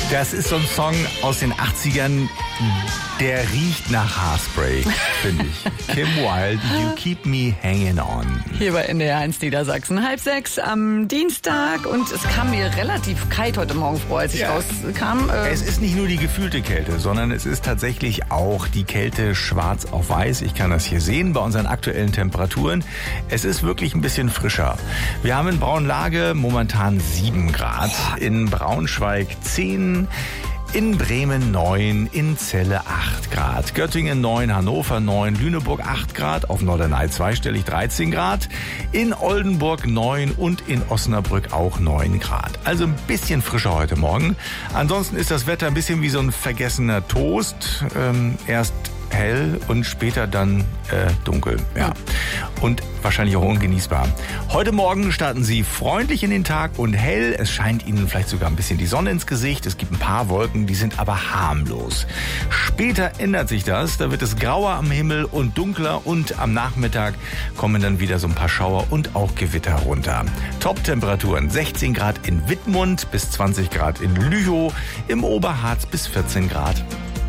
Das ist so ein Song aus den 80ern, der riecht nach Haarspray, finde ich. Kim Wilde, You Keep Me Hanging On. Hier bei NDR 1 Niedersachsen, 5:30 am Dienstag. Und es kam mir relativ kalt heute Morgen vor, als ich rauskam. Es ist nicht nur die gefühlte Kälte, sondern es ist tatsächlich auch die Kälte schwarz auf weiß. Ich kann das hier sehen bei unseren aktuellen Temperaturen. Es ist wirklich ein bisschen frischer. Wir haben in Braunlage momentan 7 Grad, in Braunschweig 10, in Bremen 9, in Celle 8 Grad, Göttingen 9, Hannover 9, Lüneburg 8 Grad, auf Norderney zweistellig 13 Grad, in Oldenburg 9 und in Osnabrück auch 9 Grad. Also ein bisschen frischer heute Morgen. Ansonsten ist das Wetter ein bisschen wie so ein vergessener Toast. Erst hell und später dann dunkel. Ja. Und wahrscheinlich auch ungenießbar. Heute Morgen starten Sie freundlich in den Tag und hell. Es scheint Ihnen vielleicht sogar ein bisschen die Sonne ins Gesicht. Es gibt ein paar Wolken, die sind aber harmlos. Später ändert sich das. Da wird es grauer am Himmel und dunkler und am Nachmittag kommen dann wieder so ein paar Schauer und auch Gewitter runter. Top-Temperaturen 16 Grad in Wittmund bis 20 Grad in Lüchow, im Oberharz bis 14 Grad.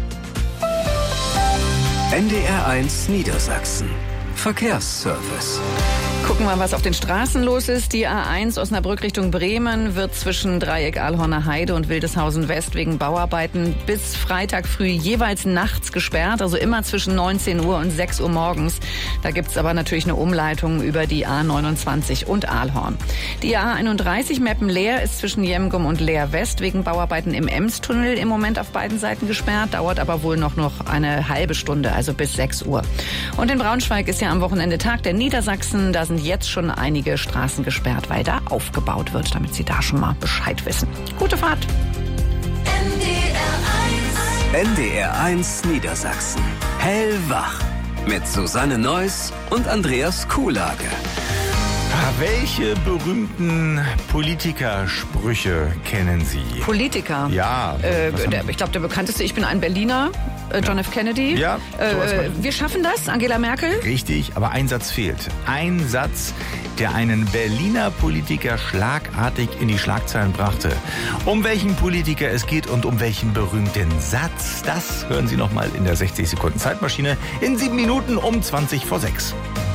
NDR 1 Niedersachsen. Verkehrsservice. Gucken wir, was auf den Straßen los ist. Die A1 Osnabrück Richtung Bremen wird zwischen Dreieck Ahlhorner Heide und Wildeshausen West wegen Bauarbeiten bis Freitag früh jeweils nachts gesperrt, also immer zwischen 19 Uhr und 6 Uhr morgens. Da gibt's aber natürlich eine Umleitung über die A29 und Ahlhorn. Die A31 Meppen-Leer ist zwischen Jemgum und Leer West wegen Bauarbeiten im Emstunnel im Moment auf beiden Seiten gesperrt, dauert aber wohl noch eine halbe Stunde, also bis 6 Uhr. Und in Braunschweig ist ja am Wochenende Tag der Niedersachsen. Da sind jetzt schon einige Straßen gesperrt, weil da aufgebaut wird, damit Sie da schon mal Bescheid wissen. Gute Fahrt. NDR 1 Niedersachsen. Hellwach. Mit Susanne Neuss und Andreas Kuhlage. Welche berühmten Politikersprüche kennen Sie? Politiker? Ja. Ich glaube, der bekannteste, ich bin ein Berliner, John F. Kennedy. Ja. Wir schaffen das, Angela Merkel. Richtig, aber ein Satz fehlt. Ein Satz, der einen Berliner Politiker schlagartig in die Schlagzeilen brachte. Um welchen Politiker es geht und um welchen berühmten Satz, das hören Sie nochmal in der 60 Sekunden Zeitmaschine in 7 Minuten um 20 vor 6.